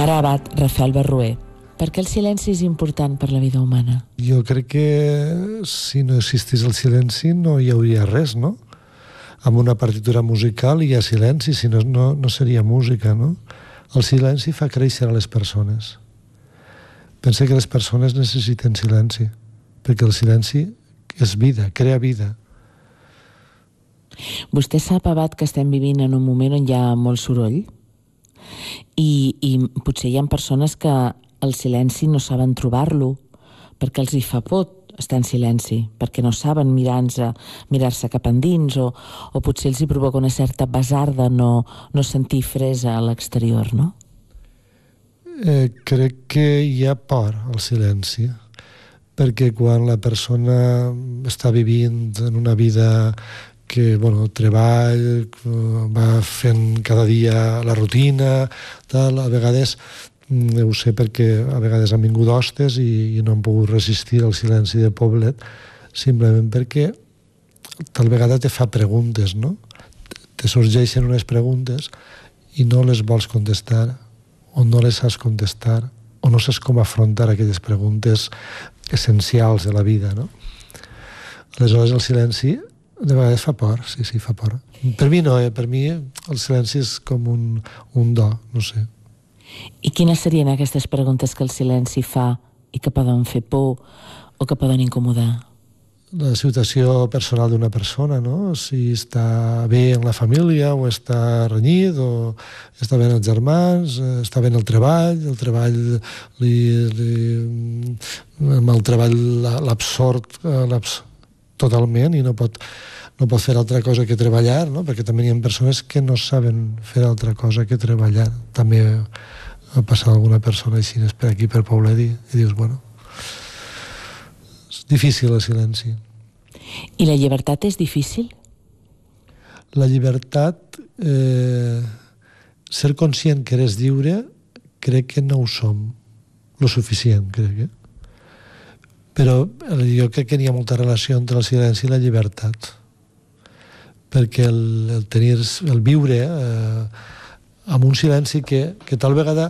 Pare abat Rafael Barrué, per què el silenci és important per la vida humana? Jo crec que si no existís el silenci no hi hauria res, no? Amb una partitura musical hi ha silenci, si no, no seria música, no? El silenci fa créixer a les persones. Pensa que les persones necessiten silenci, perquè el silenci és vida, crea vida. Vostè sap, abat, que estem vivint en un moment on hi ha molt soroll? I potser hi ha persones que el silenci no saben trobar-lo, perquè els hi fa por estar en silenci, perquè no saben mirar-se cap endins, o potser els hi provoca una certa basarda no sentir fresa a l'exterior, no? Crec que hi ha por al silenci, perquè quan la persona està vivint en una vida que, treball, va fent cada dia la rutina, tal, a vegades, ho sé perquè a vegades han vingut hostes i no han pogut resistir al silenci de poblet, simplement perquè tal vegada te fa preguntes, no? Te sorgeixen unes preguntes i no les vols contestar, o no les saps contestar, o no saps com afrontar aquelles preguntes essencials de la vida, no? Aleshores el silenci de vegades fa por, sí, fa por. Per mi no, per mi el silenci és com un do, no sé. I quines serien aquestes preguntes que el silenci fa i que poden fer por o que poden incomodar? La situació personal d'una persona, no? Si està bé en la família o està renyit o està bé en els germans, està bé en el treball amb el treball l'absort totalment i no pot fer altra cosa que treballar, no? Perquè també hi ha persones que no saben fer altra cosa que treballar. També ha passat alguna persona així per aquí, per Poblet, i dius, és difícil el silenci. I la llibertat és difícil? La llibertat, ser conscient que eres lliure, crec que no ho som lo suficient, crec que. Però jo crec que n'hi ha molta relació entre el silenci i la llibertat, perquè el viure amb un silenci que tal vegada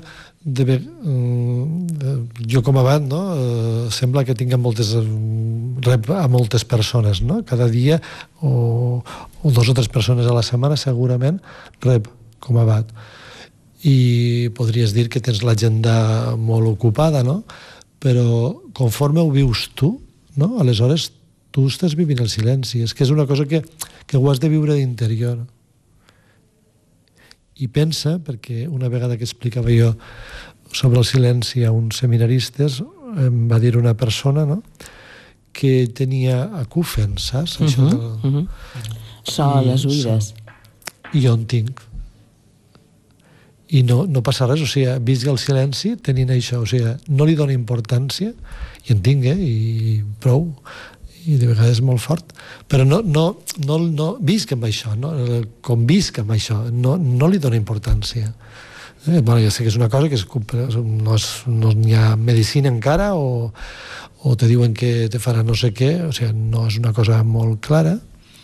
jo com abans, no? Sembla que tinc rep a moltes persones, no? Cada dia o 2 o 3 persones a la setmana segurament rep com abat, i podries dir que tens l'agenda molt ocupada, no? Però conforme ho vius tu, no? Aleshores tu estàs vivint el silenci. És que és una cosa que ho has de viure d'interior. I pensa, perquè una vegada que explicava jo sobre el silenci a uns seminaristes, em va dir una persona, no?, que tenia acúfens, saps? So a les oïdes. I jo en tinc. I no passa res, o sigui, visc el silenci tenint això, o sigui, no li dona importància, i en tinc, i prou, i de vegades molt fort, però no visc amb això, no? Com visc amb això, no li dona importància. Ja sé que és una cosa que no hi ha medicina encara, o te diuen que te farà no sé què, o sigui, no és una cosa molt clara,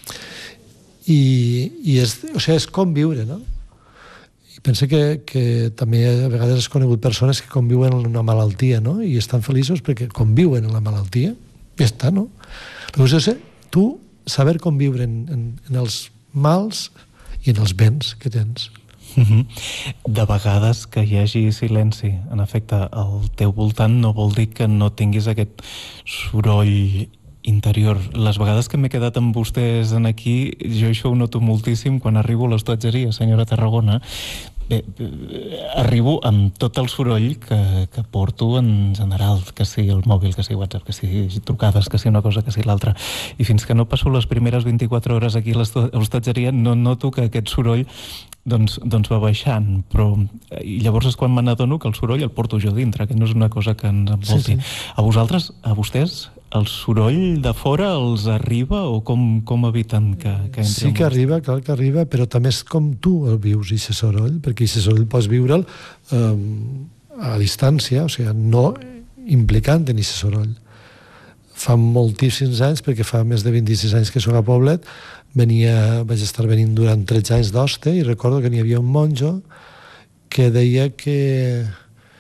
i és com viure, no? I penso que també a vegades has conegut persones que conviuen en una malaltia, no? I estan feliços perquè conviuen en la malaltia, i ja està, no? Però tu saber conviure en els mals i en els béns que tens. De vegades que hi hagi silenci, en efecte, al teu voltant no vol dir que no tinguis aquest soroll interior. Les vegades que m'he quedat amb vostès aquí, jo això ho noto moltíssim quan arribo a l'hostatgeria, senyora Tarragona. Arribo amb tot el soroll que porto en general, que sigui el mòbil, que sigui WhatsApp, que sigui trucades, que sigui una cosa, que sigui l'altra. I fins que no passo les primeres 24 hores aquí a l'hostatgeria no noto que aquest soroll doncs va baixant, però i llavors és quan me n'adono que el soroll el porto jo dintre, que no és una cosa que ens envolti. Sí. A vostès, el soroll de fora els arriba o com eviten que entri? Sí que arriba, clar que arriba, però també és com tu el vius, aquest soroll, perquè aquest soroll pots viure'l a distància, o sigui, no implicant en aquest soroll. Fa moltíssims anys, perquè fa més de 26 anys que soc a Poblet, vaig estar venint durant 13 anys d'hoste i recordo que n'hi havia un monjo que deia que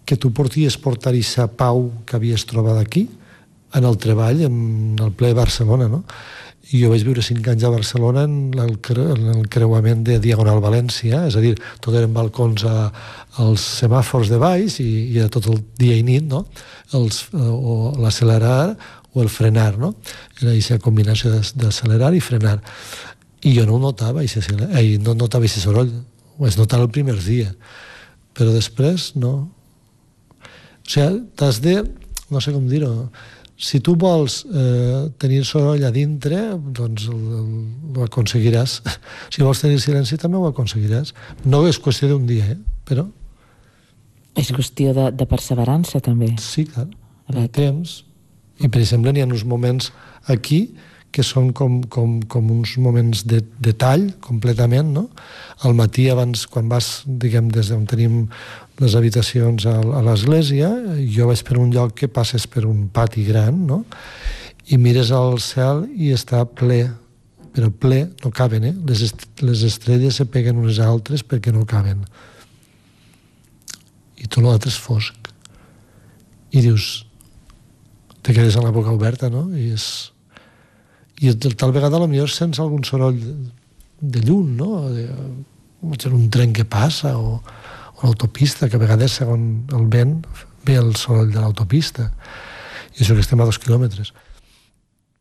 que tu porties portar aquesta pau que havies trobat aquí, en el treball, en el ple de Barcelona, no? I jo vaig viure 5 anys a Barcelona en el creuament de Diagonal València, és a dir, tot eren balcons als semàfors de baix i era tot el dia i nit, no? O l'accelerar o el frenar, no? Era aquesta combinació d'accelerar i frenar. I jo no ho notava, no notava aquest soroll. Ho vaig notar el primer dia. Però després, no. O sigui, t'has de... No sé com dir-ho. Si tu vols tenir soroll a dintre, doncs ho aconseguiràs. Si vols tenir silenci, també ho aconseguiràs. No és qüestió d'un dia, però... És qüestió de perseverança, també. Sí, clar. De temps. I, per exemple, n'hi ha uns moments aquí que són com uns moments de tall, completament, no? Al matí, abans, quan vas, diguem, des d'on tenim les habitacions a l'església, jo vaig per un lloc que passes per un pati gran, no? I mires al cel i està ple, però ple, no caben, les estrelles se peguen unes a altres perquè no caben. I tot l'altre és fosc. I dius, te quedes amb la boca oberta, no? I tal vegada potser sents algun soroll de llum, no? Potser un tren que passa o l'autopista, que a vegades, segons el vent, ve el soroll de l'autopista. I això que estem a 2 quilòmetres.